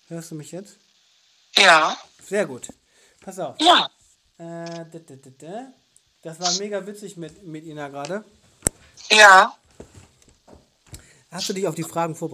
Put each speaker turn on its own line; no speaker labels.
Hörst du mich jetzt?
Ja.
Sehr gut. Pass auf.
Ja.
Das war mega witzig mit Ina gerade.
Ja.
Hast du dich auf die Fragen vorbereitet?